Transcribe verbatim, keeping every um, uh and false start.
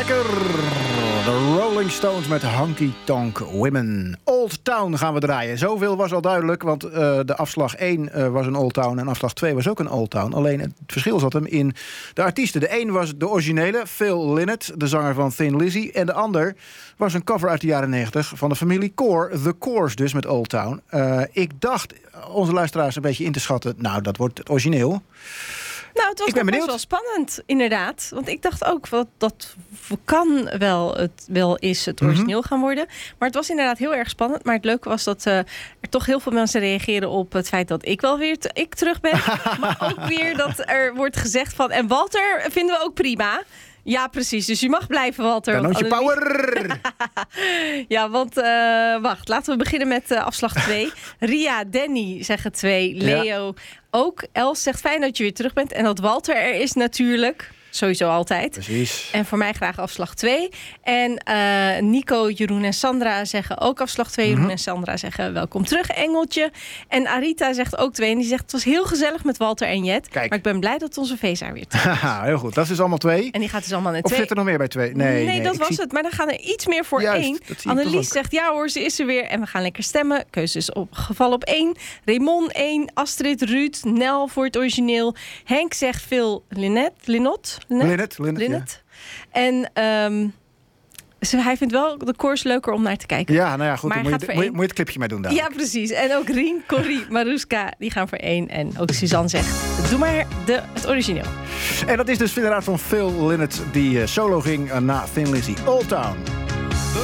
Lekker! De Rolling Stones met Honky Tonk Women. Old Town gaan we draaien. Zoveel was al duidelijk, want uh, de afslag één uh, was een Old Town... en afslag twee was ook een Old Town. Alleen het verschil zat hem in de artiesten. De een was de originele, Phil Lynott, de zanger van Thin Lizzy... en de ander was een cover uit de jaren negentig van de familie Core. The Coors dus, met Old Town. Uh, ik dacht onze luisteraars een beetje in te schatten... nou, dat wordt het origineel... Nou, het was ik ben nog best wel spannend, inderdaad. Want ik dacht ook, dat, dat kan wel, het, wel eens het origineel mm-hmm. gaan worden. Maar het was inderdaad heel erg spannend. Maar het leuke was dat uh, er toch heel veel mensen reageren op het feit dat ik wel weer t- ik terug ben. Maar ook weer dat er wordt gezegd van... en Walter vinden we ook prima. Ja, precies. Dus je mag blijven, Walter. Danotje power! Ja, want uh, wacht. Laten we beginnen met uh, afslag twee. Ria, Danny zeggen twee. Leo ja. ook. Els zegt fijn dat je weer terug bent. En dat Walter er is natuurlijk... Sowieso altijd. Precies. En voor mij graag afslag twee. En uh, Nico, Jeroen en Sandra zeggen ook afslag twee. Mm-hmm. Jeroen en Sandra zeggen welkom terug, Engeltje. En Arita zegt ook twee. En die zegt het was heel gezellig met Walter en Jet. Kijk. Maar ik ben blij dat onze Vezaar weer terug is. Heel goed, dat is allemaal twee. En die gaat dus allemaal naar of twee. zit er nog meer bij twee? Nee, nee, nee dat was zie... het. Maar dan gaan er iets meer voor Juist, één. Annelies zegt ja hoor, ze is er weer. En we gaan lekker stemmen. Keuze is op, geval op één. Raymond één. Astrid, Ruud, Nel voor het origineel. Henk zegt veel Lynette. Lynott? Lynette, Lynette. Lynette. Ja. En um, hij vindt wel de koers leuker om naar te kijken. Ja, nou ja, goed. Maar Dan moet je, moet, je, moet je het clipje mee doen daar. Ja, precies. En ook Rien, Corrie, Maruska, die gaan voor één. En ook Suzanne zegt, doe maar de, het origineel. En dat is dus inderdaad van Phil Lynott die uh, solo ging uh, na Thin Lizzy. Old Town.